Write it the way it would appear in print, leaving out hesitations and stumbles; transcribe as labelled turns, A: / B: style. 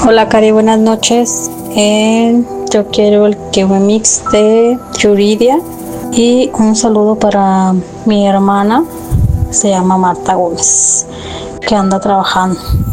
A: Hola Cari, buenas noches. Yo quiero el kiwi mix de Yuridia y un saludo para mi hermana, se llama Marta Gómez, que anda trabajando.